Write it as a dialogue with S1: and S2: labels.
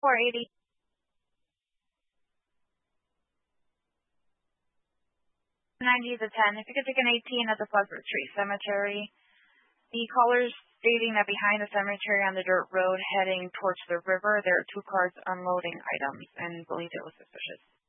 S1: 480. 90 to 10. If you could take an 18 at the Pleasant Street Cemetery. The caller's stating that behind the cemetery on the dirt road heading towards the river, there are two cars unloading items and believed it was suspicious.